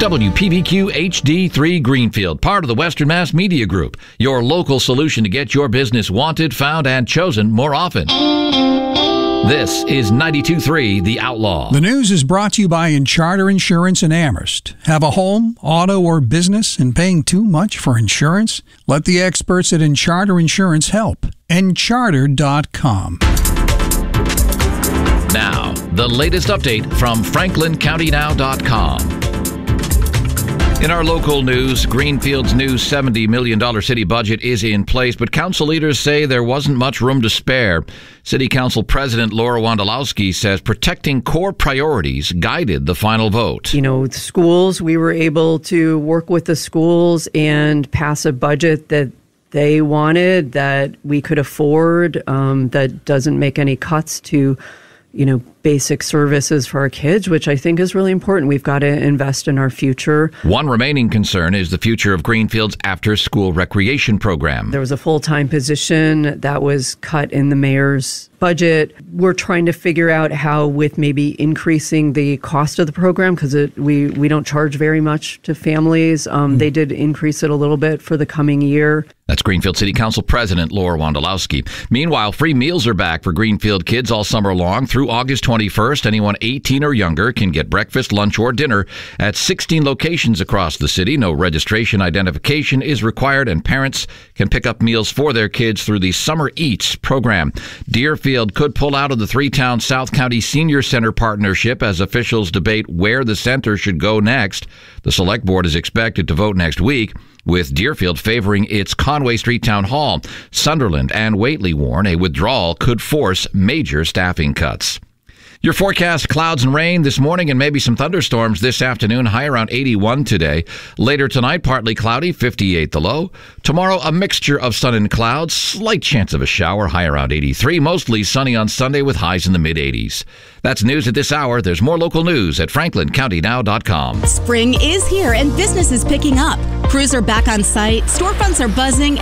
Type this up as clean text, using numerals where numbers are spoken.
WPBQ HD3 Greenfield, part of the Western Mass Media Group, your local solution to get your business wanted, found, and chosen more often. This is 92.3 The Outlaw. The news is brought to you by Encharter Insurance in Amherst. Have a home, auto, or business and paying too much for insurance? Let the experts at Encharter Insurance help. Encharter.com. Now, the latest update from FranklinCountyNow.com. In our local news, Greenfield's new $70 million city budget is in place, but council leaders say there wasn't much room to spare. City Council President Laura Wondolowski says protecting core priorities guided the final vote. You know, schools, we were able to work with the schools and pass a budget that they wanted, that we could afford, that doesn't make any cuts to, you know, basic services for our kids, which I think is really important. We've got to invest in our future. One remaining concern is the future of Greenfield's after-school recreation program. There was a full-time position that was cut in the mayor's budget. We're trying to figure out how, with maybe increasing the cost of the program, because we don't charge very much to families. They did increase it a little bit for the coming year. That's Greenfield City Council President Laura Wondolowski. Meanwhile, free meals are back for Greenfield kids all summer long. Through August 21st, anyone 18 or younger can get breakfast, lunch, or dinner at 16 locations across the city. No registration identification is required, and parents can pick up meals for their kids through the Summer Eats program. Deerfield could pull out of the three-town South County Senior Center partnership as officials debate where the center should go next. The Select Board is expected to vote next week, with Deerfield favoring its Conway Street Town Hall. Sunderland and Whately warn a withdrawal could force major staffing cuts. Your forecast: clouds and rain this morning and maybe some thunderstorms this afternoon. High around 81 today. Later tonight, partly cloudy, 58 the low. Tomorrow, a mixture of sun and clouds. Slight chance of a shower, high around 83. Mostly sunny on Sunday with highs in the mid-80s. That's news at this hour. There's more local news at FranklinCountyNow.com. Spring is here and business is picking up. Crews are back on site, storefronts are buzzing,